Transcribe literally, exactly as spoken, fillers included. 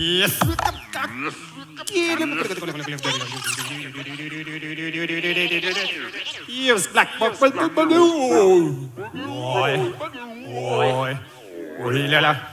Yes. Yes, Black Purple Balloon. Oi, oi, oi là là.